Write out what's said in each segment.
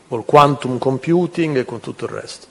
col quantum computing e con tutto il resto.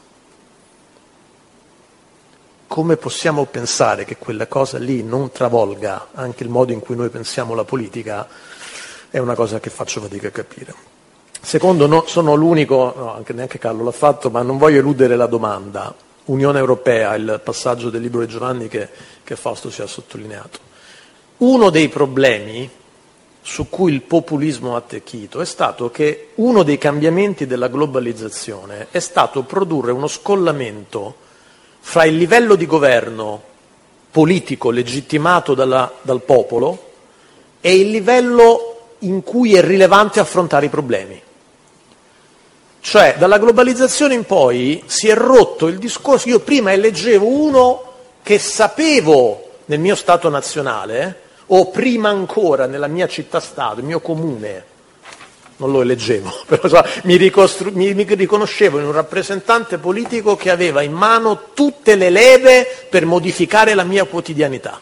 Come possiamo pensare che quella cosa lì non travolga anche il modo in cui noi pensiamo la politica? È una cosa che faccio fatica a capire. Secondo, no, sono l'unico, no, anche neanche Carlo l'ha fatto, ma non voglio eludere la domanda. Unione Europea, il passaggio del libro di Giovanni che Fausto ci ha sottolineato. Uno dei problemi su cui il populismo ha attecchito è stato che uno dei cambiamenti della globalizzazione è stato produrre uno scollamento fra il livello di governo politico legittimato dal popolo e il livello in cui è rilevante affrontare i problemi. Cioè, dalla globalizzazione in poi si è rotto il discorso. Io prima eleggevo uno che sapevo nel mio Stato nazionale, o prima ancora nella mia città-Stato, il mio comune, non lo eleggevo, però mi riconoscevo in un rappresentante politico che aveva in mano tutte le leve per modificare la mia quotidianità.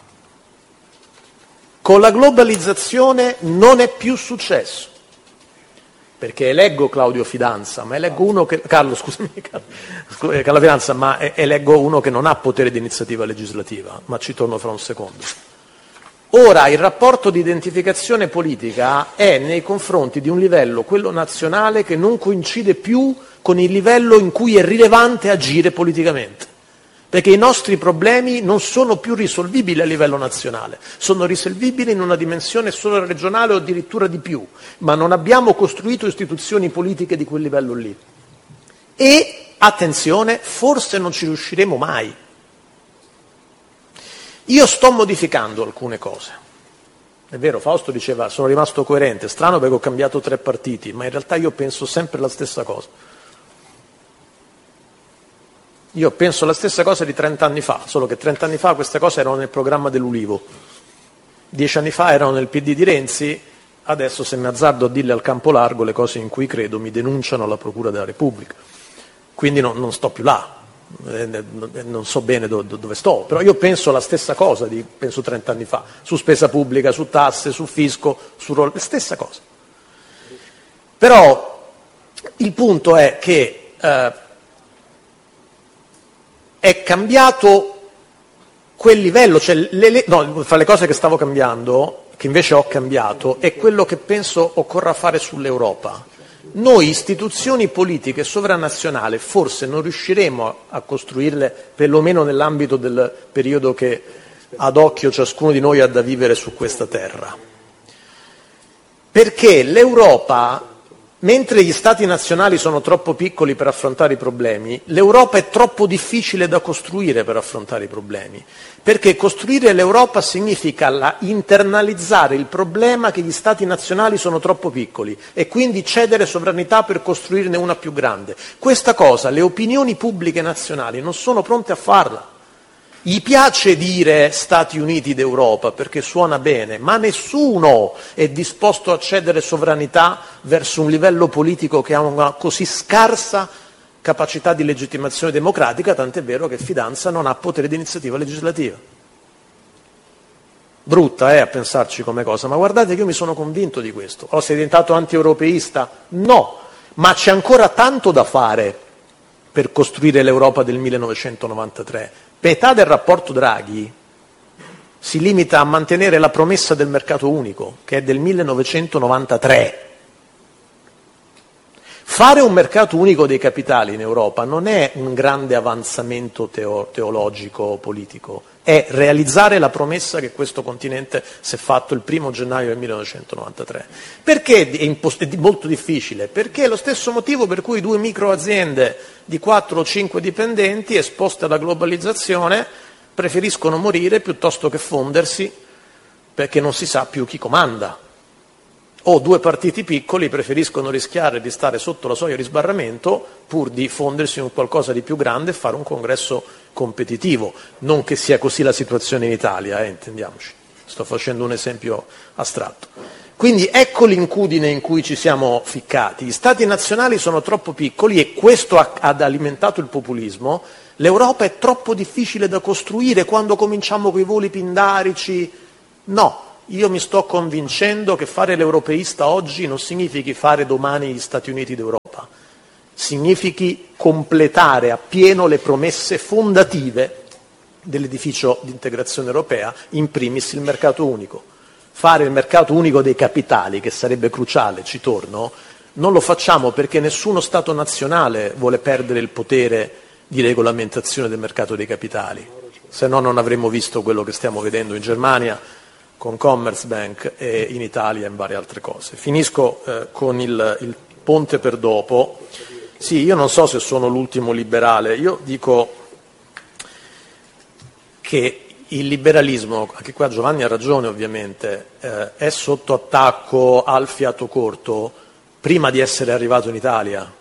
Con la globalizzazione non è più successo, perché eleggo Claudio Fidanza, ma eleggo uno che... Carlo Fidanza, ma eleggo uno che non ha potere di iniziativa legislativa, ma ci torno fra un secondo. Ora il rapporto di identificazione politica è nei confronti di un livello, quello nazionale, che non coincide più con il livello in cui è rilevante agire politicamente. Perché i nostri problemi non sono più risolvibili a livello nazionale, sono risolvibili in una dimensione solo regionale o addirittura di più, ma non abbiamo costruito istituzioni politiche di quel livello lì. E, attenzione, forse non ci riusciremo mai. Io sto modificando alcune cose. È vero, Fausto diceva, sono rimasto coerente, strano perché ho cambiato 3 partiti, ma in realtà io penso sempre la stessa cosa. Io penso la stessa cosa di 30 anni fa, solo che 30 anni fa queste cose erano nel programma dell'Ulivo, 10 anni fa erano nel PD di Renzi, adesso se mi azzardo a dirle al campo largo le cose in cui credo mi denunciano alla Procura della Repubblica. Quindi non sto più là. Non so bene dove sto, però io penso la stessa cosa penso 30 anni fa, su spesa pubblica, su tasse, su fisco, la stessa cosa. Però il punto è che è cambiato quel livello, cioè fra le cose che stavo cambiando, che invece ho cambiato, è quello che penso occorra fare sull'Europa. Noi istituzioni politiche sovranazionali forse non riusciremo a costruirle, perlomeno nell'ambito del periodo che ad occhio ciascuno di noi ha da vivere su questa terra. Perché l'Europa, mentre gli Stati nazionali sono troppo piccoli per affrontare i problemi, l'Europa è troppo difficile da costruire per affrontare i problemi. Perché costruire l'Europa significa internalizzare il problema che gli Stati nazionali sono troppo piccoli e quindi cedere sovranità per costruirne una più grande. Questa cosa le opinioni pubbliche nazionali non sono pronte a farla. Gli piace dire Stati Uniti d'Europa perché suona bene, ma nessuno è disposto a cedere sovranità verso un livello politico che ha una così scarsa capacità di legittimazione democratica, tant'è vero che Fidanza non ha potere di iniziativa legislativa. Brutta a pensarci come cosa, ma guardate che io mi sono convinto di questo. Sei diventato anti-europeista? No, ma c'è ancora tanto da fare per costruire l'Europa del 1993. Metà del rapporto Draghi si limita a mantenere la promessa del mercato unico, che è del 1993. Fare un mercato unico dei capitali in Europa non è un grande avanzamento teologico politico, è realizzare la promessa che questo continente si è fatto il 1 gennaio del 1993. Perché è molto difficile? Perché è lo stesso motivo per cui 2 microaziende di 4 o 5 dipendenti esposte alla globalizzazione preferiscono morire piuttosto che fondersi perché non si sa più chi comanda. O 2 partiti piccoli preferiscono rischiare di stare sotto la soglia di sbarramento pur di fondersi in qualcosa di più grande e fare un congresso competitivo. Non che sia così la situazione in Italia, intendiamoci. Sto facendo un esempio astratto. Quindi ecco l'incudine in cui ci siamo ficcati. Gli Stati nazionali sono troppo piccoli e questo ha alimentato il populismo. L'Europa è troppo difficile da costruire quando cominciamo coi voli pindarici. No. Io mi sto convincendo che fare l'europeista oggi non significhi fare domani gli Stati Uniti d'Europa. significhi completare appieno le promesse fondative dell'edificio di integrazione europea, in primis il mercato unico. Fare il mercato unico dei capitali, che sarebbe cruciale, ci torno, non lo facciamo perché nessuno Stato nazionale vuole perdere il potere di regolamentazione del mercato dei capitali, se no non avremmo visto quello che stiamo vedendo in Germania con Commerzbank e in Italia in varie altre cose. Finisco con il ponte per dopo. Sì, io non so se sono l'ultimo liberale, io dico che il liberalismo, anche qua Giovanni ha ragione ovviamente, è sotto attacco, al fiato corto, prima di essere arrivato in Italia.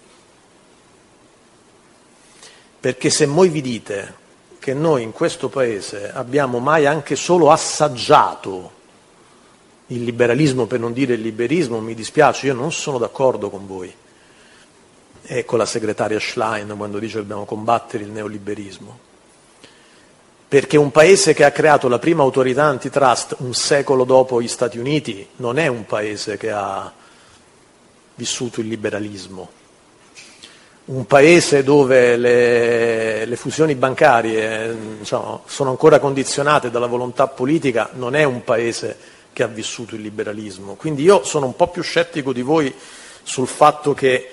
Perché se voi vi dite che noi in questo Paese abbiamo mai anche solo assaggiato il liberalismo, per non dire il liberismo, mi dispiace, io non sono d'accordo con voi e con la segretaria Schlein quando dice che dobbiamo combattere il neoliberismo. Perché un paese che ha creato la prima autorità antitrust un secolo dopo gli Stati Uniti non è un paese che ha vissuto il liberalismo. Un paese dove le fusioni bancarie sono ancora condizionate dalla volontà politica non è un paese che ha vissuto il liberalismo. Quindi io sono un po' più scettico di voi sul fatto che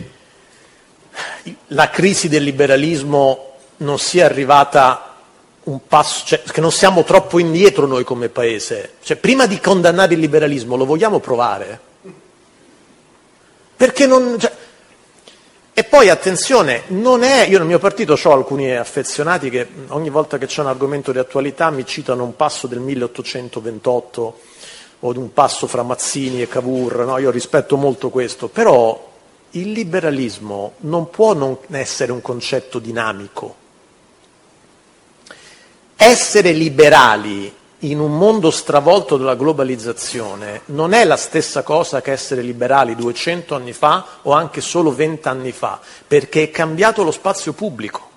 la crisi del liberalismo non sia arrivata un passo, cioè che non siamo troppo indietro noi come paese. Cioè, prima di condannare il liberalismo lo vogliamo provare? Perché non... Cioè, e poi attenzione, non è, io nel mio partito ho alcuni affezionati che ogni volta che c'è un argomento di attualità mi citano un passo del 1828 o un passo fra Mazzini e Cavour, no? Io rispetto molto questo, però il liberalismo non può non essere un concetto dinamico. Essere liberali in un mondo stravolto dalla globalizzazione non è la stessa cosa che essere liberali 200 anni fa o anche solo 20 anni fa, perché è cambiato lo spazio pubblico.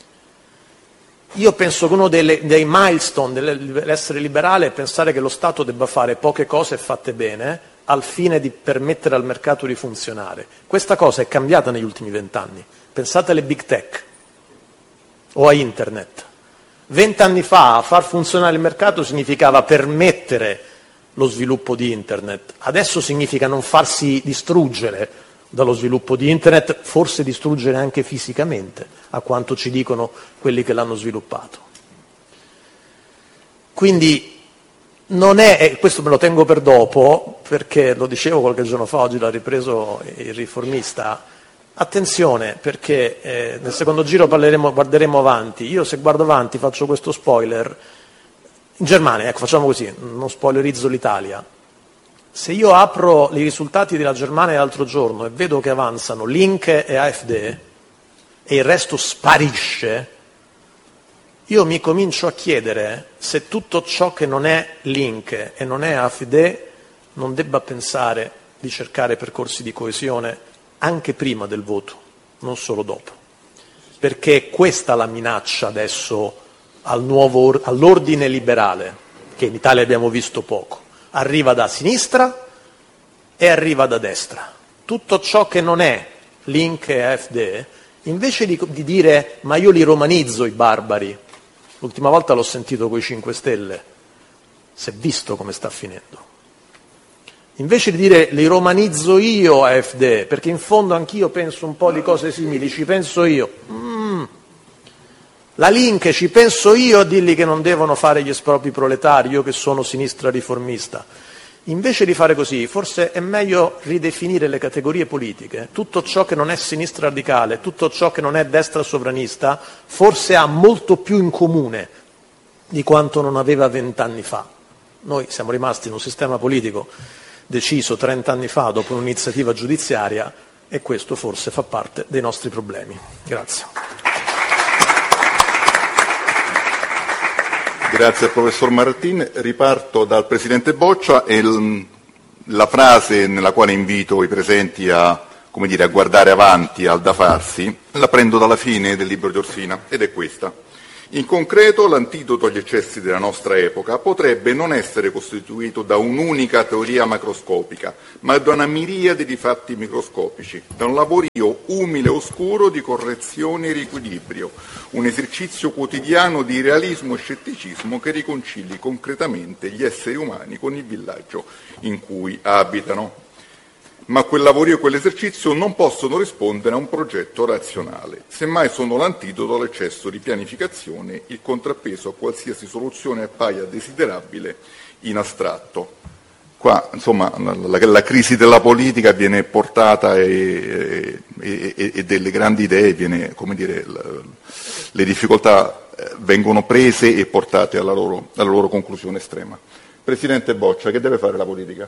Io penso che uno dei milestone dell'essere liberale è pensare che lo Stato debba fare poche cose fatte bene al fine di permettere al mercato di funzionare. Questa cosa è cambiata negli ultimi 20 anni. Pensate alle big tech o a internet. 20 anni fa far funzionare il mercato significava permettere lo sviluppo di internet, adesso significa non farsi distruggere dallo sviluppo di internet, forse distruggere anche fisicamente, a quanto ci dicono quelli che l'hanno sviluppato. Quindi non è, e questo me lo tengo per dopo, perché lo dicevo qualche giorno fa, oggi l'ha ripreso il Riformista. Attenzione, perché nel secondo giro guarderemo avanti. Io se guardo avanti faccio questo spoiler. In Germania, ecco, facciamo così, non spoilerizzo l'Italia. Se io apro i risultati della Germania l'altro giorno e vedo che avanzano Linke e AfD e il resto sparisce, io mi comincio a chiedere se tutto ciò che non è Linke e non è AfD non debba pensare di cercare percorsi di coesione anche prima del voto, non solo dopo. Perché è questa la minaccia adesso all'ordine liberale, che in Italia abbiamo visto poco. Arriva da sinistra e arriva da destra. Tutto ciò che non è Link e AfD, invece di dire ma io li romanizzo i barbari, l'ultima volta l'ho sentito coi 5 Stelle, si è visto come sta finendo. Invece di dire li romanizzo io AfD, perché in fondo anch'io penso un po' di cose simili, ci penso io. La Linke ci penso io a dirgli che non devono fare gli espropri proletari, io che sono sinistra riformista. Invece di fare così, forse è meglio ridefinire le categorie politiche. Tutto ciò che non è sinistra radicale, tutto ciò che non è destra sovranista, forse ha molto più in comune di quanto non aveva 20 anni fa. Noi siamo rimasti in un sistema politico deciso 30 anni fa dopo un'iniziativa giudiziaria e questo forse fa parte dei nostri problemi. Grazie. Grazie al professor Martin. Riparto dal Presidente Boccia e la frase nella quale invito i presenti a guardare avanti, al da farsi, la prendo dalla fine del libro di Orsina ed è questa. In concreto, l'antidoto agli eccessi della nostra epoca potrebbe non essere costituito da un'unica teoria macroscopica, ma da una miriade di fatti microscopici, da un lavorio umile e oscuro di correzione e riequilibrio, un esercizio quotidiano di realismo e scetticismo che riconcili concretamente gli esseri umani con il villaggio in cui abitano. Ma quel lavoro e quell'esercizio non possono rispondere a un progetto razionale, semmai sono l'antidoto all'eccesso di pianificazione, il contrappeso a qualsiasi soluzione appaia desiderabile in astratto. Qua, insomma, la crisi della politica viene portata e delle grandi idee viene, come dire, le difficoltà vengono prese e portate alla loro conclusione estrema. Presidente Boccia, che deve fare la politica?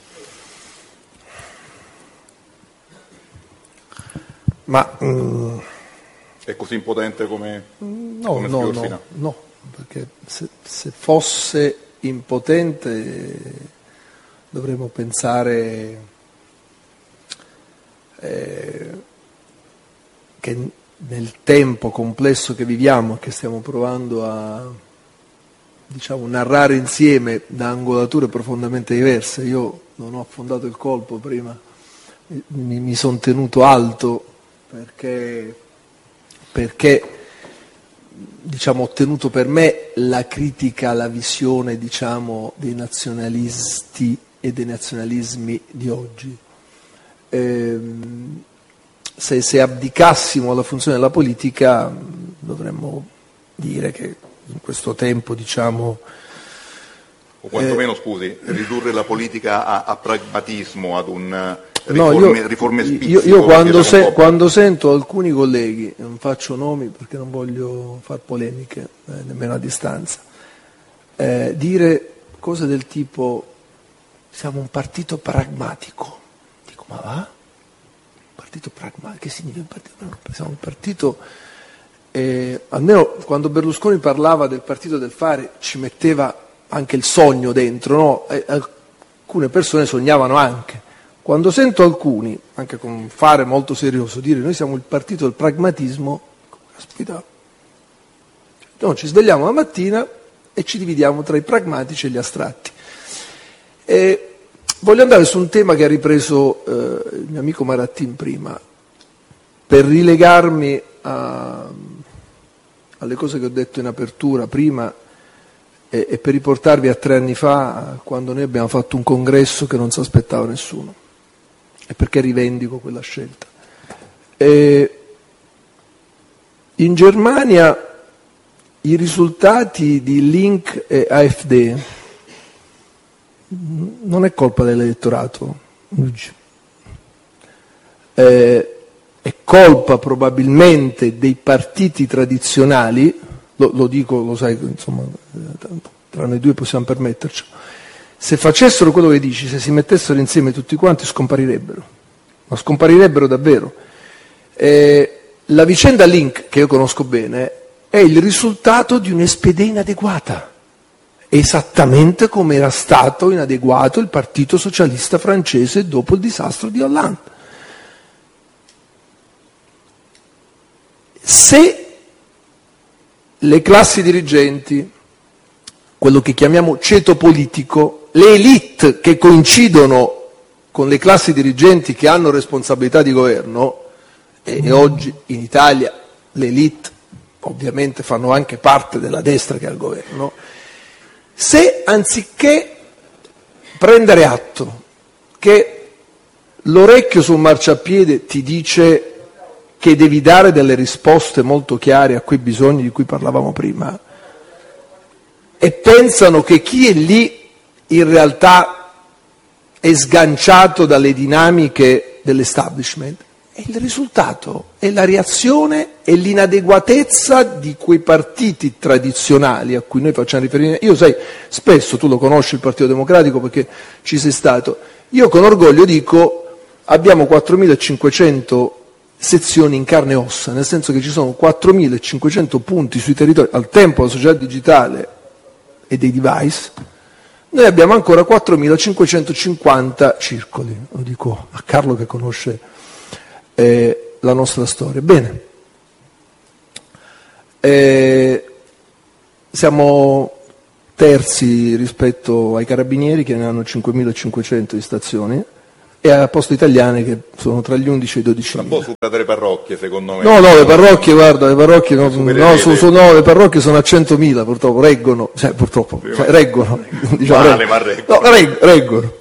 Ma è così impotente come no, perché se fosse impotente dovremmo pensare che nel tempo complesso che viviamo, che stiamo provando a narrare insieme da angolature profondamente diverse. Io non ho affondato il colpo prima, mi sono tenuto alto perché ho tenuto per me la critica alla visione dei nazionalisti e dei nazionalismi di oggi. Se abdicassimo alla funzione della politica dovremmo dire che in questo tempo o quantomeno, ridurre la politica a pragmatismo, ad un riforme spizzico. Io quando sento alcuni colleghi, non faccio nomi perché non voglio far polemiche, nemmeno a distanza, dire cose del tipo siamo un partito pragmatico. Dico, ma va? Partito pragmatico? Che significa un partito pragmatico? Siamo un partito... almeno quando Berlusconi parlava del partito del fare ci metteva anche il sogno dentro, no? Alcune persone sognavano anche. Quando sento alcuni, anche con un fare molto serioso, dire noi siamo il partito del pragmatismo, caspita, no, ci svegliamo la mattina e ci dividiamo tra i pragmatici e gli astratti. Voglio andare su un tema che ha ripreso il mio amico Marattin prima, per rilegarmi alle cose che ho detto in apertura prima e per riportarvi a 3 anni fa, quando noi abbiamo fatto un congresso che non si aspettava nessuno, e perché rivendico quella scelta. In Germania i risultati di Link e AfD non è colpa dell'elettorato, è colpa probabilmente dei partiti tradizionali, lo dico, lo sai, insomma, tra noi due possiamo permetterci. Se facessero quello che dici, se si mettessero insieme tutti quanti, scomparirebbero, ma scomparirebbero davvero. La vicenda Link, che io conosco bene, è il risultato di un'espedea inadeguata, esattamente come era stato inadeguato il Partito Socialista francese dopo il disastro di Hollande. Se le classi dirigenti, quello che chiamiamo ceto politico, le élite che coincidono con le classi dirigenti che hanno responsabilità di governo, e oggi in Italia le élite ovviamente fanno anche parte della destra che ha il governo, se anziché prendere atto che l'orecchio sul marciapiede ti dice che devi dare delle risposte molto chiare a quei bisogni di cui parlavamo prima, e pensano che chi è lì in realtà è sganciato dalle dinamiche dell'establishment, e il risultato è la reazione e l'inadeguatezza di quei partiti tradizionali a cui noi facciamo riferimento. Io, sai, spesso, tu lo conosci il Partito Democratico perché ci sei stato, io con orgoglio dico abbiamo 4.500 sezioni in carne e ossa, nel senso che ci sono 4.500 punti sui territori. Al tempo della società digitale e dei device, noi abbiamo ancora 4.550 circoli, lo dico a Carlo che conosce la nostra storia. Bene, siamo terzi rispetto ai carabinieri che ne hanno 5.500 di stazioni e a Poste Italiane che sono tra gli 11 e i 12.000. Un po' superate le parrocchie, secondo me. No, le parrocchie, guarda, le parrocchie le parrocchie sono a 100.000, purtroppo, reggono, reggono, diciamo, male, ma reggono. No, reggono.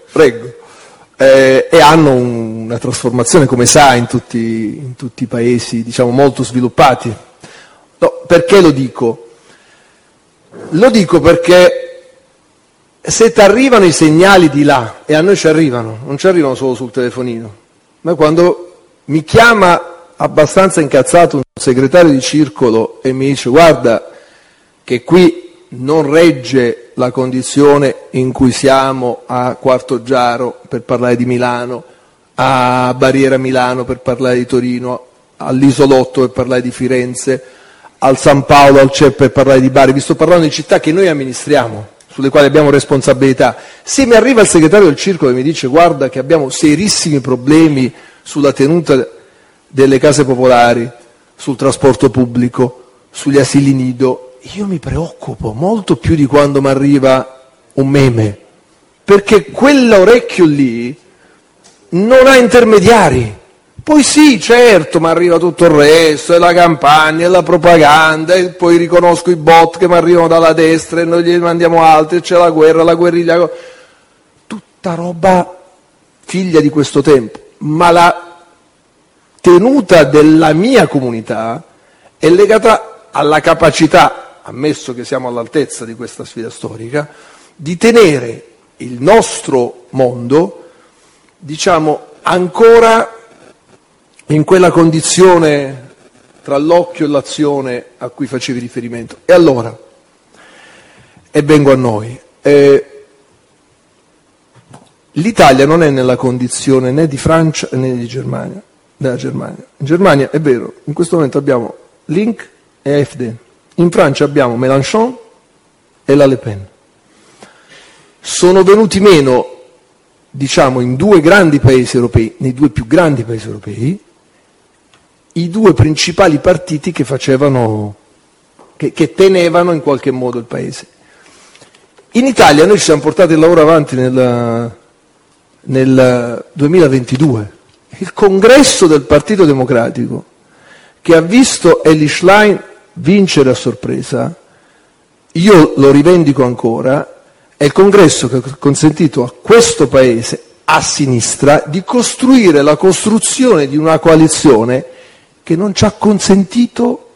E hanno una trasformazione, come sa, in tutti i paesi, diciamo, molto sviluppati. No, perché lo dico? Lo dico perché se ti arrivano i segnali di là, e a noi ci arrivano, non ci arrivano solo sul telefonino, ma quando mi chiama abbastanza incazzato un segretario di circolo e mi dice guarda che qui non regge la condizione in cui siamo a Quartoggiaro per parlare di Milano, a Barriera Milano per parlare di Torino, all'Isolotto per parlare di Firenze, al San Paolo, al CEP per parlare di Bari, vi sto parlando di città che noi amministriamo, sulle quali abbiamo responsabilità. Se mi arriva il segretario del circolo e mi dice guarda che abbiamo serissimi problemi sulla tenuta delle case popolari, sul trasporto pubblico, sugli asili nido, io mi preoccupo molto più di quando mi arriva un meme, perché quell'orecchio lì non ha intermediari. Poi sì, certo, mi arriva tutto il resto, e la campagna, e la propaganda, e poi riconosco i bot che mi arrivano dalla destra e noi gli mandiamo altri, e c'è la guerra, la guerriglia, tutta roba figlia di questo tempo. Ma la tenuta della mia comunità è legata alla capacità, ammesso che siamo all'altezza di questa sfida storica, di tenere il nostro mondo, diciamo, ancora in quella condizione tra l'occhio e l'azione a cui facevi riferimento. E allora, e vengo a noi, l'Italia non è nella condizione né di Francia né di Germania, della Germania. In Germania, è vero, in questo momento abbiamo Link e AfD. In Francia abbiamo Mélenchon e la Le Pen. Sono venuti meno, diciamo, in due grandi paesi europei, nei due più grandi paesi europei, i due principali partiti che facevano, che tenevano in qualche modo il paese. In Italia noi ci siamo portati il lavoro avanti nel 2022. Il congresso del Partito Democratico, che ha visto Elly Schlein vincere a sorpresa, io lo rivendico ancora, è il congresso che ha consentito a questo paese, a sinistra, di costruire la costruzione di una coalizione che non ci ha consentito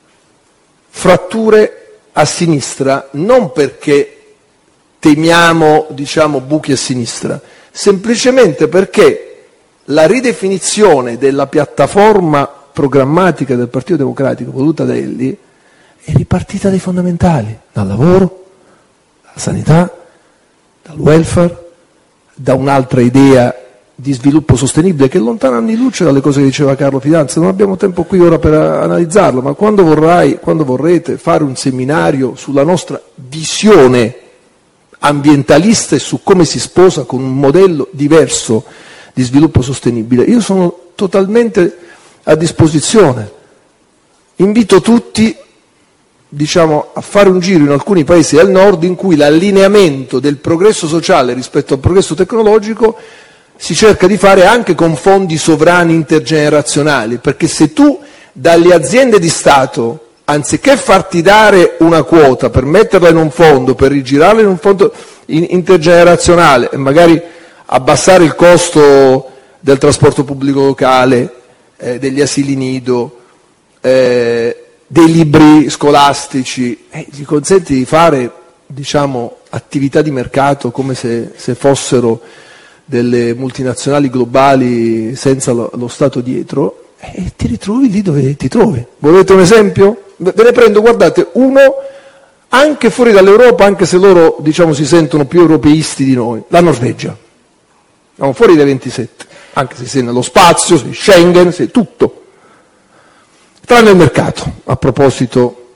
fratture a sinistra, non perché temiamo, diciamo, buchi a sinistra, semplicemente perché la ridefinizione della piattaforma programmatica del Partito Democratico voluta da Elly è ripartita dai fondamentali, dal lavoro, dalla sanità, dal welfare, da un'altra idea di sviluppo sostenibile che è lontana anni luce dalle cose che diceva Carlo Fidanza. Non abbiamo tempo qui ora per analizzarlo, ma quando vorrete fare un seminario sulla nostra visione ambientalista e su come si sposa con un modello diverso di sviluppo sostenibile, io sono totalmente a disposizione. Invito tutti, diciamo, a fare un giro in alcuni paesi del nord in cui l'allineamento del progresso sociale rispetto al progresso tecnologico si cerca di fare anche con fondi sovrani intergenerazionali, perché se tu dalle aziende di Stato, anziché farti dare una quota per metterla in un fondo, per rigirarla in un fondo intergenerazionale e magari abbassare il costo del trasporto pubblico locale, degli asili nido, dei libri scolastici, gli consenti di fare, diciamo, attività di mercato come se fossero delle multinazionali globali senza lo Stato dietro, e ti ritrovi lì dove ti trovi. Volete un esempio? Ve ne prendo, guardate, uno anche fuori dall'Europa, anche se loro, diciamo, si sentono più europeisti di noi, la Norvegia. Siamo fuori dai 27, anche se sei nello spazio, sei Schengen, sei tutto. Tranne il mercato, a proposito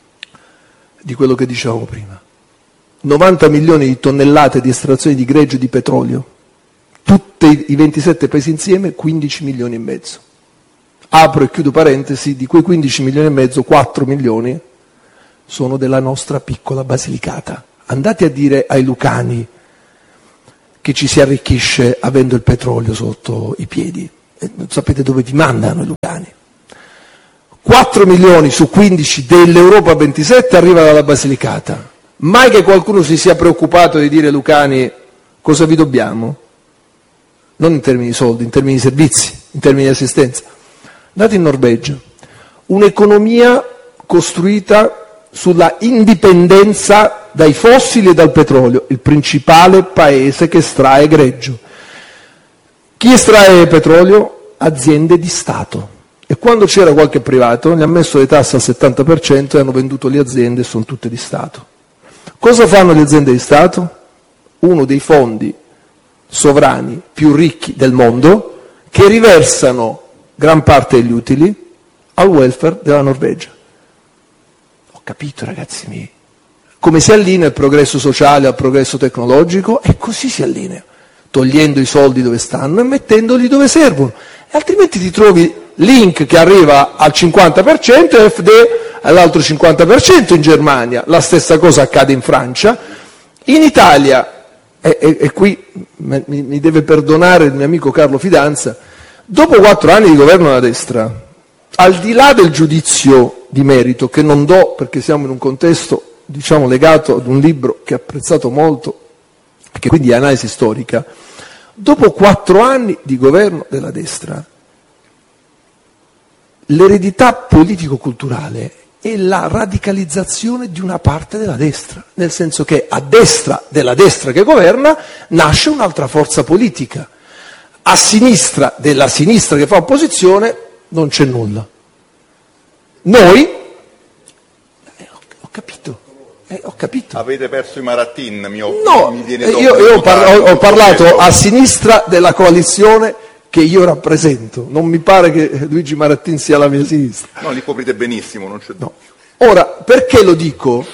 di quello che dicevamo prima. 90 milioni di tonnellate di estrazione di greggio e di petrolio. Tutti i 27 paesi insieme, 15 milioni e mezzo. Apro e chiudo parentesi, di quei 15 milioni e mezzo, 4 milioni sono della nostra piccola Basilicata. Andate a dire ai lucani che ci si arricchisce avendo il petrolio sotto i piedi. Non sapete dove vi mandano i lucani. 4 milioni su 15 dell'Europa 27 arriva dalla Basilicata. Mai che qualcuno si sia preoccupato di dire ai lucani cosa vi dobbiamo? Non in termini di soldi, in termini di servizi, in termini di assistenza. Andate in Norvegia, un'economia costruita sulla indipendenza dai fossili e dal petrolio, il principale paese che estrae greggio. Chi estrae petrolio? Aziende di Stato. E quando c'era qualche privato, gli ha messo le tasse al 70% e hanno venduto le aziende e sono tutte di Stato. Cosa fanno le aziende di Stato? Uno dei fondi sovrani più ricchi del mondo, che riversano gran parte degli utili al welfare della Norvegia. Ho capito, ragazzi miei. Come si allinea il progresso sociale al progresso tecnologico? E così si allinea, togliendo i soldi dove stanno e mettendoli dove servono. E altrimenti ti trovi Link che arriva al 50% e FD all'altro 50% in Germania. La stessa cosa accade in Francia. In Italia, e qui mi deve perdonare il mio amico Carlo Fidanza, dopo 4 anni di governo della destra, al di là del giudizio di merito, che non do perché siamo in un contesto, diciamo, legato ad un libro che ho apprezzato molto, che quindi è analisi storica, dopo 4 anni di governo della destra, l'eredità politico-culturale è la radicalizzazione di una parte della destra, nel senso che a destra della destra che governa nasce un'altra forza politica, a sinistra della sinistra che fa opposizione non c'è nulla. Noi, ho capito. Avete perso i Maratin, mi viene io ho parlato a sinistra della coalizione che io rappresento. Non mi pare che Luigi Marattin sia alla mia sinistra. No, li coprite benissimo, non c'è dubbio. No. Ora, perché lo dico?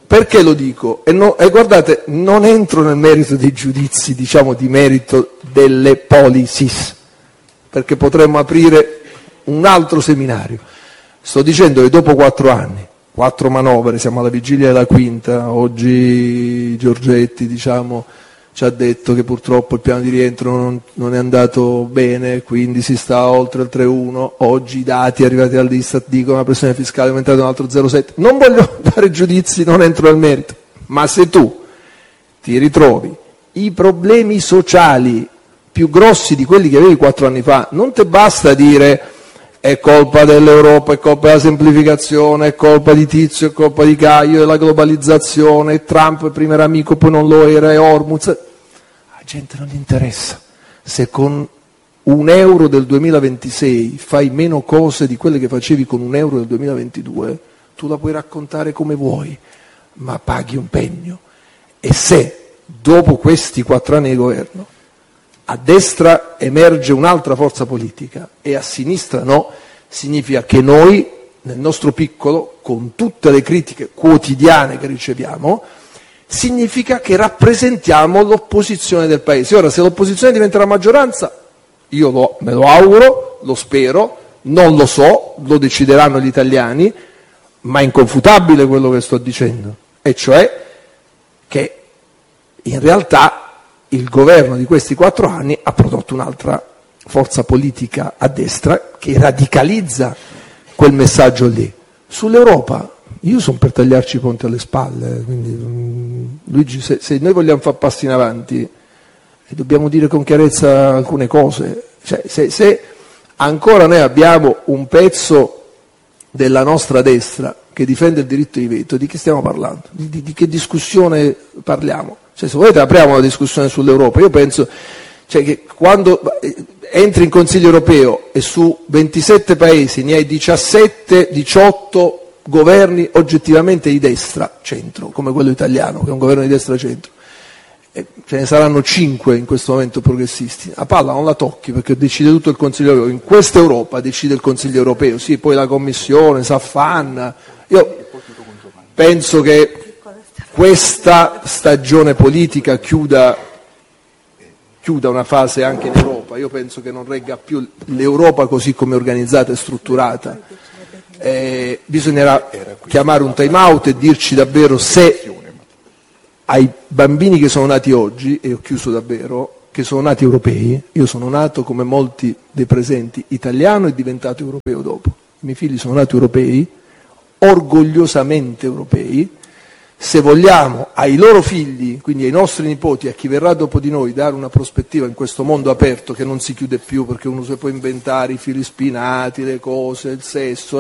E guardate, non entro nel merito dei giudizi, diciamo, di merito delle policies, perché potremmo aprire un altro seminario. Sto dicendo che dopo 4 anni, 4 manovre, siamo alla vigilia della quinta, oggi Giorgetti, diciamo, ci ha detto che purtroppo il piano di rientro non è andato bene, quindi si sta oltre il 3,1. Oggi i dati arrivati dall'Istat dicono che la pressione fiscale è aumentata un altro 0,7. Non voglio dare giudizi, non entro nel merito, ma se tu ti ritrovi i problemi sociali più grossi di quelli che avevi 4 anni fa, non ti basta dire è colpa dell'Europa, è colpa della semplificazione, è colpa di Tizio, è colpa di Caio, della globalizzazione, Trump prima era amico, poi non lo era, è Hormuz. La gente non gli interessa. Se con €1 del 2026 fai meno cose di quelle che facevi con €1 del 2022, tu la puoi raccontare come vuoi, ma paghi un pegno. E se dopo questi 4 anni di governo a destra emerge un'altra forza politica e a sinistra no, significa che noi, nel nostro piccolo, con tutte le critiche quotidiane che riceviamo, significa che rappresentiamo l'opposizione del Paese. Ora, se l'opposizione diventerà maggioranza, me lo auguro, lo spero, non lo so, lo decideranno gli italiani, ma è inconfutabile quello che sto dicendo, e cioè che in realtà il governo di questi 4 anni ha prodotto un'altra forza politica a destra che radicalizza quel messaggio lì. Sull'Europa, io sono per tagliarci i ponti alle spalle, quindi Luigi, se noi vogliamo fare passi in avanti, dobbiamo dire con chiarezza alcune cose. Cioè, se ancora noi abbiamo un pezzo della nostra destra che difende il diritto di veto, di che stiamo parlando? Di che discussione parliamo? Cioè, se volete apriamo una discussione sull'Europa. Io penso che quando entri in Consiglio europeo e su 27 paesi ne hai 17, 18 governi oggettivamente di destra centro, come quello italiano, che è un governo di destra centro, ce ne saranno 5 in questo momento progressisti. La palla non la tocchi, perché decide tutto il Consiglio europeo. In questa Europa decide il Consiglio europeo, sì, poi la Commissione s'affanna. Io penso che questa stagione politica chiuda una fase anche in Europa. Io penso che non regga più l'Europa così come è organizzata e strutturata. Bisognerà chiamare un time out e dirci davvero se ai bambini che sono nati oggi, e ho chiuso davvero, che sono nati europei, io sono nato come molti dei presenti italiano e diventato europeo dopo, i miei figli sono nati europei, orgogliosamente europei. Se vogliamo ai loro figli, quindi ai nostri nipoti, a chi verrà dopo di noi, dare una prospettiva in questo mondo aperto che non si chiude più, perché uno si può inventare i fili spinati, le cose, il sesso,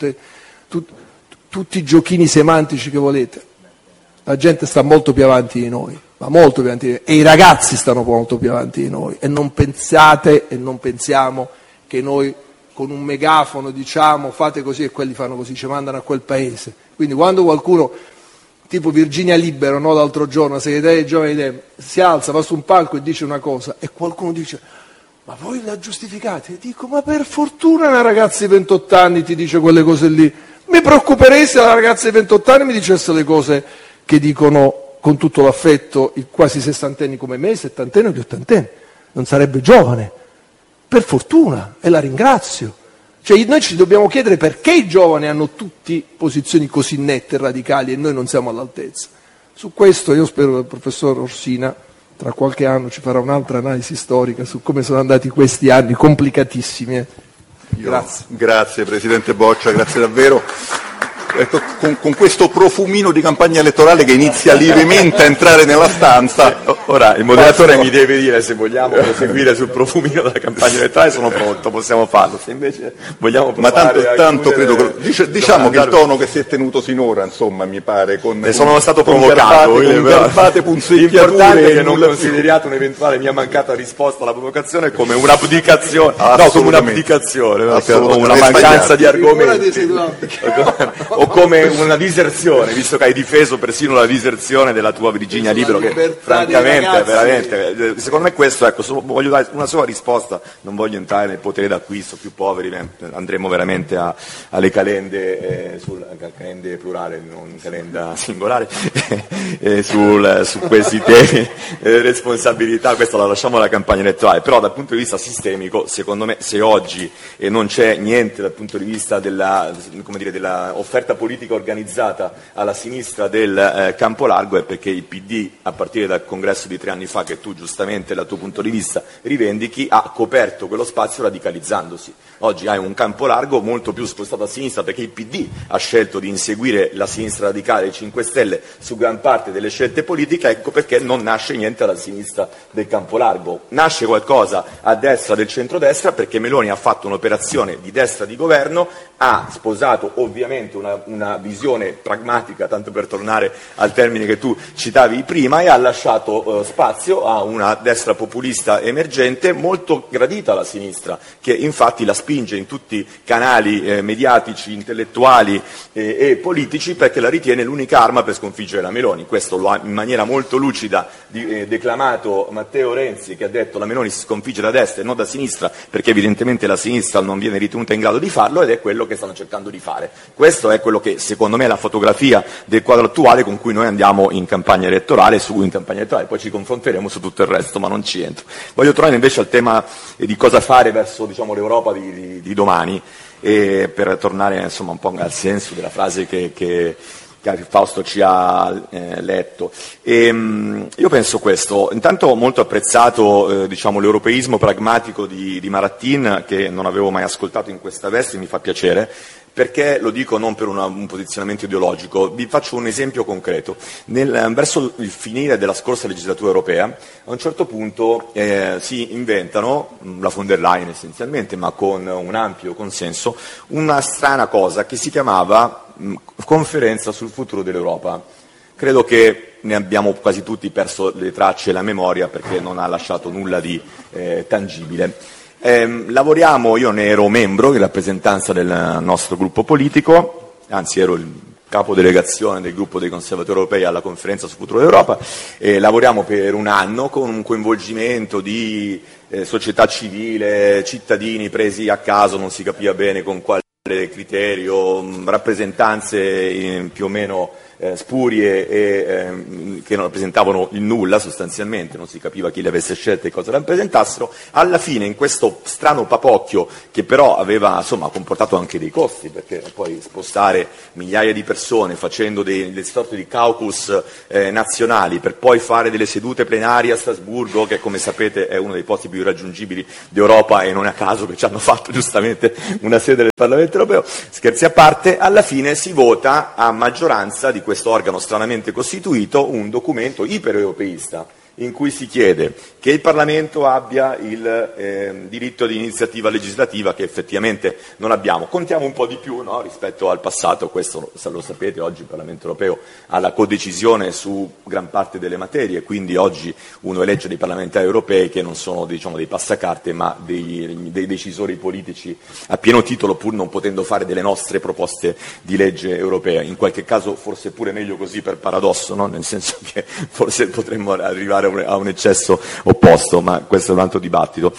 tutti i giochini semantici che volete, la gente sta molto più avanti di noi, ma molto più avanti di noi, e i ragazzi stanno molto più avanti di noi, e non pensate e non pensiamo che noi con un megafono diciamo fate così e quelli fanno così, ci mandano a quel paese. Quindi quando qualcuno, tipo Virginia Libero, no, l'altro giorno, la segretaria dei giovani, si alza, va su un palco e dice una cosa, e qualcuno dice ma voi la giustificate? E dico, ma per fortuna una ragazza di 28 anni ti dice quelle cose lì, mi preoccuperei se la ragazza di 28 anni mi dicesse le cose che dicono con tutto l'affetto i quasi sessantenni come me, i settantenni o gli ottantenni, non sarebbe giovane, per fortuna, e la ringrazio. Cioè noi ci dobbiamo chiedere perché i giovani hanno tutti posizioni così nette e radicali e noi non siamo all'altezza. Su questo io spero che il professor Orsina tra qualche anno ci farà un'altra analisi storica su come sono andati questi anni complicatissimi. Grazie. Grazie Presidente Boccia, grazie davvero. Ecco, con questo profumino di campagna elettorale che inizia lievemente a entrare nella stanza. Ora il moderatore mi deve dire se vogliamo proseguire sul profumino della campagna elettorale, sono pronto, possiamo farlo. Se invece vogliamo provare ma tanto credo diciamo che il tono che si è tenuto sinora, insomma, mi pare sono stato provocato. L'importante è che non consideriate un'eventuale mia mancata risposta alla provocazione come un'abdicazione, no, come un'abdicazione, o una mancanza di argomenti. O come una diserzione, visto che hai difeso persino la diserzione della tua Virginia Libero, che francamente, veramente, secondo me questo, ecco, voglio dare una sola risposta, non voglio entrare nel potere d'acquisto, più poveri, andremo veramente alle calende, calende plurale, non calenda singolare, su questi temi, responsabilità, questo la lasciamo alla campagna elettorale, però dal punto di vista sistemico, secondo me, se oggi non c'è niente dal punto di vista della offerta politica organizzata alla sinistra del campo largo, è perché il PD, a partire dal congresso di 3 anni fa, che tu giustamente dal tuo punto di vista rivendichi, ha coperto quello spazio radicalizzandosi. Oggi hai un campo largo molto più spostato a sinistra perché il PD ha scelto di inseguire la sinistra radicale, i 5 Stelle, su gran parte delle scelte politiche, ecco perché non nasce niente alla sinistra del campo largo. Nasce qualcosa a destra del centrodestra perché Meloni ha fatto un'operazione di destra di governo, ha sposato ovviamente una visione pragmatica, tanto per tornare al termine che tu citavi prima, e ha lasciato spazio a una destra populista emergente molto gradita alla sinistra, che infatti la spinge in tutti i canali mediatici, intellettuali e politici, perché la ritiene l'unica arma per sconfiggere la Meloni. Questo lo ha in maniera molto lucida declamato Matteo Renzi, che ha detto la Meloni si sconfigge da destra e non da sinistra, perché evidentemente la sinistra non viene ritenuta in grado di farlo, ed è quello che stanno cercando di fare. Questo è quello che secondo me è la fotografia del quadro attuale con cui noi andiamo in campagna elettorale, poi ci confronteremo su tutto il resto, ma non ci entro. Voglio tornare invece al tema di cosa fare verso, diciamo, l'Europa di domani, e per tornare insomma un po' al senso della frase che Fausto ci ha letto. Io penso questo: intanto ho molto apprezzato l'europeismo pragmatico di Maratin, che non avevo mai ascoltato in questa veste, mi fa piacere, perché lo dico non per un posizionamento ideologico. Vi faccio un esempio concreto. Verso il finire della scorsa legislatura europea, a un certo punto si inventano, la von der Leyen essenzialmente, ma con un ampio consenso, una strana cosa che si chiamava conferenza sul futuro dell'Europa. Credo che ne abbiamo quasi tutti perso le tracce e la memoria, perché non ha lasciato nulla di tangibile. Lavoriamo, io ne ero membro in rappresentanza del nostro gruppo politico, anzi ero il capodelegazione del gruppo dei conservatori europei alla conferenza sul futuro dell'Europa, lavoriamo per un anno con un coinvolgimento di società civile, cittadini presi a caso, non si capiva bene con quale criterio, rappresentanze più o meno spurie e che non rappresentavano il nulla sostanzialmente, non si capiva chi le avesse scelte e cosa rappresentassero. Alla fine, in questo strano papocchio, che però aveva comportato anche dei costi, perché poi spostare migliaia di persone facendo delle sorte di caucus nazionali per poi fare delle sedute plenarie a Strasburgo, che come sapete è uno dei posti più raggiungibili d'Europa, e non è a caso che ci hanno fatto giustamente una sede del Parlamento europeo, scherzi a parte, alla fine si vota a maggioranza di questo organo stranamente costituito un documento ipereuropeista in cui si chiede che il Parlamento abbia il diritto di iniziativa legislativa, che effettivamente non abbiamo. Contiamo un po' di più, no, rispetto al passato, questo lo sapete, oggi il Parlamento europeo ha la codecisione su gran parte delle materie, quindi oggi uno elegge dei parlamentari europei che non sono dei passacarte, ma dei decisori politici a pieno titolo, pur non potendo fare delle nostre proposte di legge europea. In qualche caso forse pure meglio così, per paradosso, no? Nel senso che forse potremmo arrivare a un eccesso opposto, ma questo è un altro dibattito.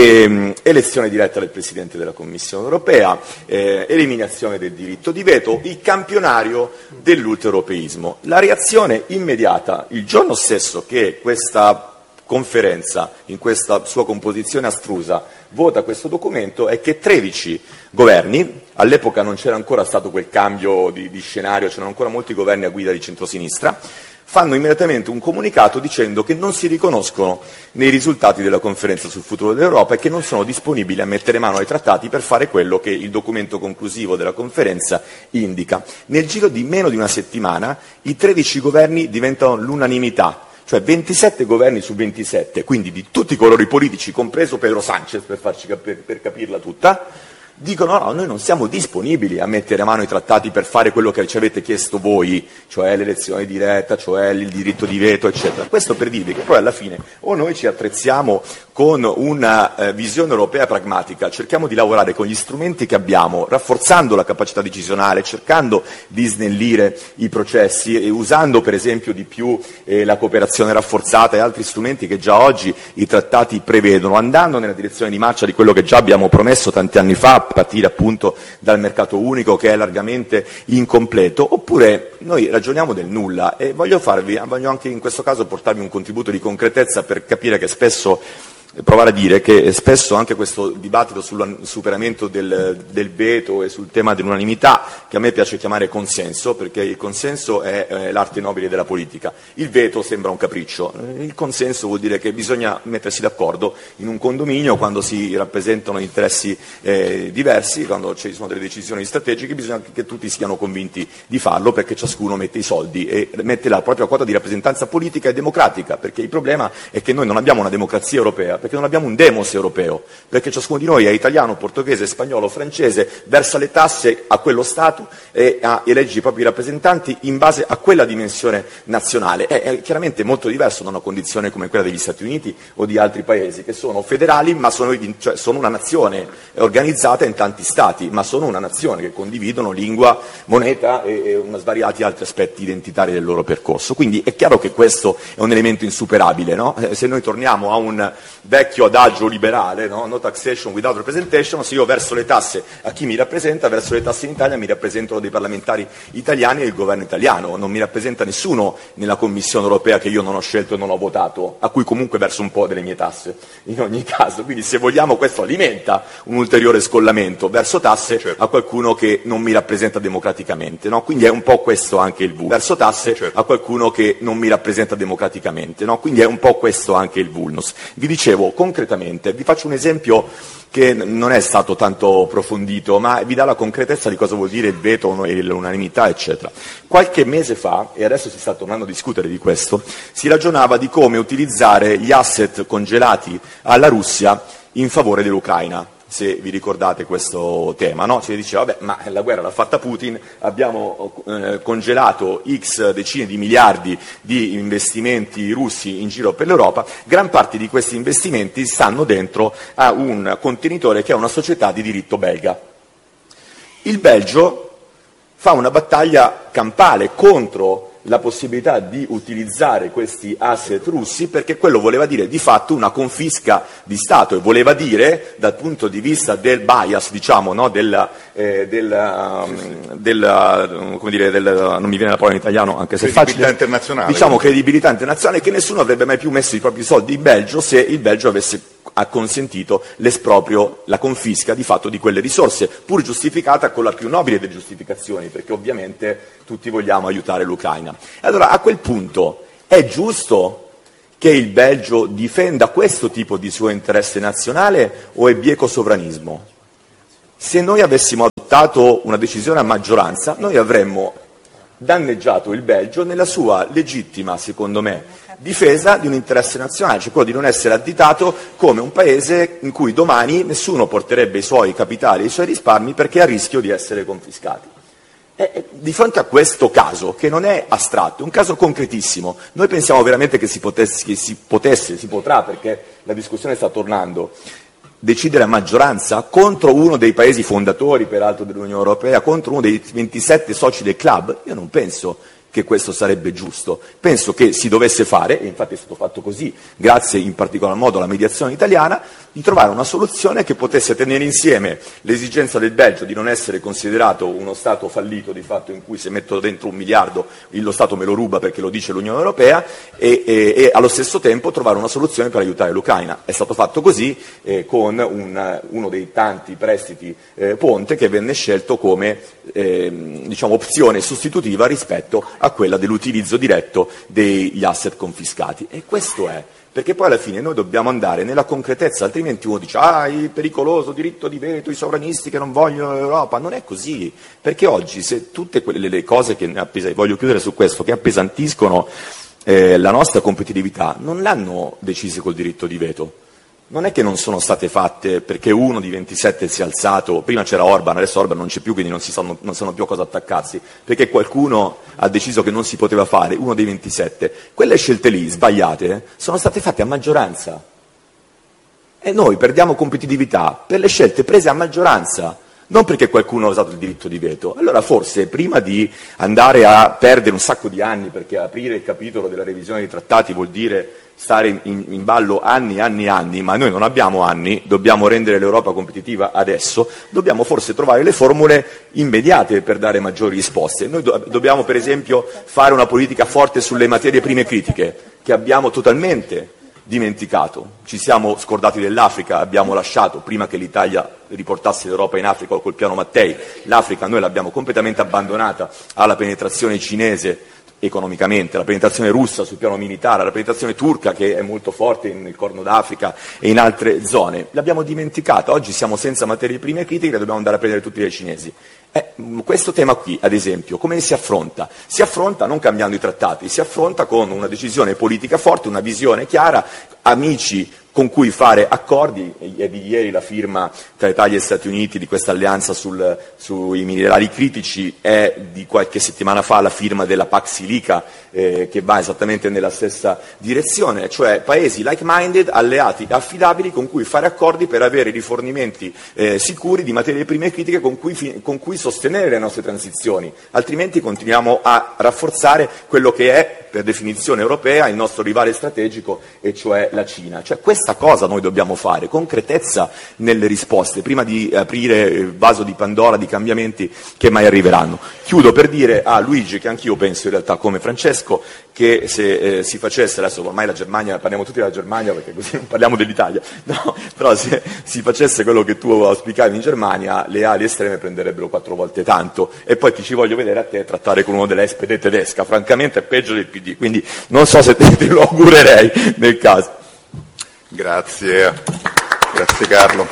Elezione diretta del Presidente della Commissione europea, eliminazione del diritto di veto, il campionario dell'ultraeuropeismo. La reazione immediata, il giorno stesso che questa conferenza, in questa sua composizione astrusa, vota questo documento, è che 13 governi, all'epoca non c'era ancora stato quel cambio di scenario, c'erano ancora molti governi a guida di centrosinistra, fanno immediatamente un comunicato dicendo che non si riconoscono nei risultati della conferenza sul futuro dell'Europa e che non sono disponibili a mettere mano ai trattati per fare quello che il documento conclusivo della conferenza indica. Nel giro di meno di una settimana i 13 governi diventano l'unanimità, cioè 27 governi su 27, quindi di tutti i colori politici, compreso Pedro Sánchez, per capirla tutta, dicono no, noi non siamo disponibili a mettere mano ai trattati per fare quello che ci avete chiesto voi, cioè l'elezione diretta, cioè il diritto di veto, eccetera. Questo per dirvi che poi alla fine o noi ci attrezziamo con una visione europea pragmatica, cerchiamo di lavorare con gli strumenti che abbiamo, rafforzando la capacità decisionale, cercando di snellire i processi e usando per esempio di più la cooperazione rafforzata e altri strumenti che già oggi i trattati prevedono, andando nella direzione di marcia di quello che già abbiamo promesso tanti anni fa, a partire appunto dal mercato unico che è largamente incompleto, oppure noi ragioniamo del nulla. E voglio anche in questo caso portarvi un contributo di concretezza per capire che spesso, provare a dire che spesso anche questo dibattito sul superamento del veto e sul tema dell'unanimità, che a me piace chiamare consenso, perché il consenso è l'arte nobile della politica, il veto sembra un capriccio, il consenso vuol dire che bisogna mettersi d'accordo in un condominio quando si rappresentano interessi diversi, quando ci sono delle decisioni strategiche, bisogna che tutti siano convinti di farlo, perché ciascuno mette i soldi e mette la propria quota di rappresentanza politica e democratica, perché il problema è che noi non abbiamo una democrazia europea, perché non abbiamo un demos europeo, perché ciascuno di noi è italiano, portoghese, spagnolo, francese, versa le tasse a quello Stato e elegge i propri rappresentanti in base a quella dimensione nazionale. È chiaramente molto diverso da una condizione come quella degli Stati Uniti o di altri paesi, che sono federali, ma sono una nazione organizzata in tanti Stati, ma sono una nazione che condividono lingua, moneta e svariati altri aspetti identitari del loro percorso. Quindi è chiaro che questo è un elemento insuperabile, no? Se noi torniamo a un vecchio adagio liberale, no taxation without representation, se io verso le tasse a chi mi rappresenta, verso le tasse in Italia mi rappresentano dei parlamentari italiani e il governo italiano, non mi rappresenta nessuno nella Commissione europea che io non ho scelto e non ho votato, a cui comunque verso un po' delle mie tasse, in ogni caso. Quindi se vogliamo questo alimenta un ulteriore scollamento verso tasse a qualcuno che non mi rappresenta democraticamente, no? Quindi è un po' questo anche il vulnus, verso tasse a qualcuno che non mi rappresenta democraticamente, no? Quindi è un po' questo anche il vulnus. Vi dicevo concretamente, vi faccio un esempio che non è stato tanto approfondito, ma vi dà la concretezza di cosa vuol dire il veto e l'unanimità, eccetera. Qualche mese fa, e adesso si sta tornando a discutere di questo, si ragionava di come utilizzare gli asset congelati alla Russia in favore dell'Ucraina. Se vi ricordate questo tema, no? Si diceva, vabbè, ma la guerra l'ha fatta Putin, abbiamo congelato X decine di miliardi di investimenti russi in giro per l'Europa, gran parte di questi investimenti stanno dentro a un contenitore che è una società di diritto belga. Il Belgio fa una battaglia campale contro la possibilità di utilizzare questi asset russi, perché quello voleva dire di fatto una confisca di Stato, e voleva dire, dal punto di vista del bias, diciamo, no, non mi viene la parola in italiano, anche se è facile, internazionale, diciamo credibilità internazionale, che nessuno avrebbe mai più messo i propri soldi in Belgio se il Belgio avesse consentito l'esproprio, la confisca di fatto di quelle risorse, pur giustificata con la più nobile delle giustificazioni, perché ovviamente tutti vogliamo aiutare l'Ucraina. Allora, a quel punto è giusto che il Belgio difenda questo tipo di suo interesse nazionale, o è bieco sovranismo? Se noi avessimo adottato una decisione a maggioranza, noi avremmo danneggiato il Belgio nella sua legittima, secondo me, difesa di un interesse nazionale, cioè quello di non essere additato come un paese in cui domani nessuno porterebbe i suoi capitali e i suoi risparmi perché è a rischio di essere confiscati. E di fronte a questo caso, che non è astratto, è un caso concretissimo, noi pensiamo veramente che si potrà, perché la discussione sta tornando, decidere a maggioranza contro uno dei paesi fondatori, peraltro, dell'Unione Europea, contro uno dei 27 soci del club? Io non penso che questo sarebbe giusto. Penso che si dovesse fare, e infatti è stato fatto così, grazie in particolar modo alla mediazione italiana, di trovare una soluzione che potesse tenere insieme l'esigenza del Belgio di non essere considerato uno Stato fallito, di fatto, in cui se metto dentro 1 miliardo lo Stato me lo ruba perché lo dice l'Unione Europea, e allo stesso tempo trovare una soluzione per aiutare l'Ucraina. È stato fatto così con uno dei tanti prestiti ponte che venne scelto come diciamo, opzione sostitutiva rispetto a quella dell'utilizzo diretto degli asset confiscati. E questo è, perché poi alla fine noi dobbiamo andare nella concretezza, altrimenti uno dice il pericoloso diritto di veto, i sovranisti che non vogliono l'Europa. Non è così, perché oggi se tutte le cose che voglio chiudere su questo, che appesantiscono la nostra competitività, non l'hanno decise col diritto di veto. Non è che non sono state fatte perché uno di 27 si è alzato, prima c'era Orban, adesso Orban non c'è più, quindi non sanno più a cosa attaccarsi, perché qualcuno ha deciso che non si poteva fare, uno dei 27. Quelle scelte lì, sbagliate, sono state fatte a maggioranza. E noi perdiamo competitività per le scelte prese a maggioranza, non perché qualcuno ha usato il diritto di veto. Allora forse, prima di andare a perdere un sacco di anni, perché aprire il capitolo della revisione dei trattati vuol dire stare in ballo anni, ma noi non abbiamo anni, dobbiamo rendere l'Europa competitiva adesso, dobbiamo forse trovare le formule immediate per dare maggiori risposte. Noi dobbiamo per esempio fare una politica forte sulle materie prime critiche, che abbiamo totalmente dimenticato. Ci siamo scordati dell'Africa, abbiamo lasciato, prima che l'Italia riportasse l'Europa in Africa col piano Mattei, l'Africa noi l'abbiamo completamente abbandonata alla penetrazione cinese economicamente, la penetrazione russa sul piano militare, la penetrazione turca che è molto forte nel Corno d'Africa e in altre zone. L'abbiamo dimenticata, oggi siamo senza materie prime critiche e dobbiamo andare a prendere tutti dai cinesi. Questo tema qui, ad esempio, come si affronta? Si affronta non cambiando i trattati, si affronta con una decisione politica forte, una visione chiara, amici con cui fare accordi. È di ieri la firma tra Italia e Stati Uniti di questa alleanza sui minerali critici, è di qualche settimana fa la firma della Pax Silica, che va esattamente nella stessa direzione, cioè paesi like-minded, alleati affidabili con cui fare accordi per avere rifornimenti sicuri di materie prime critiche con cui sostenere le nostre transizioni, altrimenti continuiamo a rafforzare quello che è per definizione europea il nostro rivale strategico, e cioè la Cina. Cioè questa cosa noi dobbiamo fare, concretezza nelle risposte, prima di aprire il vaso di Pandora di cambiamenti che mai arriveranno. Chiudo per dire a Luigi che anch'io penso in realtà come Francesco che se si facesse, adesso ormai la Germania, parliamo tutti della Germania perché così non parliamo dell'Italia, no, però se si facesse quello che tu auspicavi in Germania, le ali estreme prenderebbero 4 volte tanto, e poi ti ci voglio vedere a te trattare con uno della SPD tedesca, francamente è peggio del PD, quindi non so se te lo augurerei nel caso. Grazie Carlo.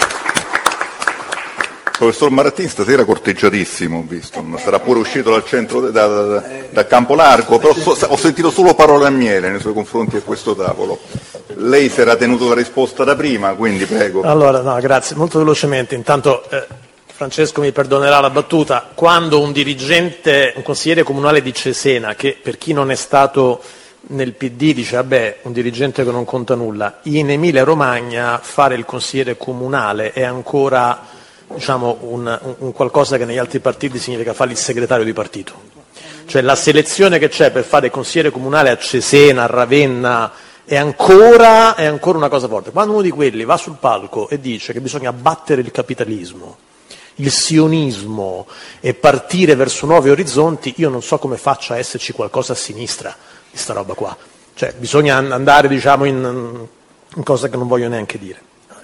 Professor Marattin stasera corteggiatissimo, ho visto, sarà pure uscito dal centro, dal campo largo, però ho sentito solo parole a miele nei suoi confronti a questo tavolo. Lei si era tenuto la risposta da prima, quindi prego. Allora, no, grazie, molto velocemente. Intanto Francesco mi perdonerà la battuta, quando un consigliere comunale di Cesena, che per chi non è stato nel PD dice vabbè, un dirigente che non conta nulla, in Emilia Romagna fare il consigliere comunale è ancora, diciamo, un qualcosa che negli altri partiti significa fare il segretario di partito. Cioè la selezione che c'è per fare consigliere comunale a Cesena, a Ravenna, è ancora una cosa forte. Quando uno di quelli va sul palco e dice che bisogna abbattere il capitalismo, il sionismo e partire verso nuovi orizzonti, io non so come faccia a esserci qualcosa a sinistra di sta roba qua. Cioè bisogna andare, diciamo, in cose che non voglio neanche dire.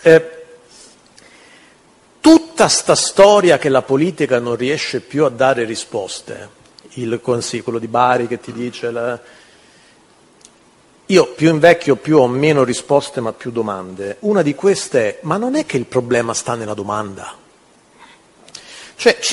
Tutta sta storia che la politica non riesce più a dare risposte, quello di Bari che ti dice... Io più invecchio più ho meno risposte ma più domande. Una di queste è, ma non è che il problema sta nella domanda? Cioè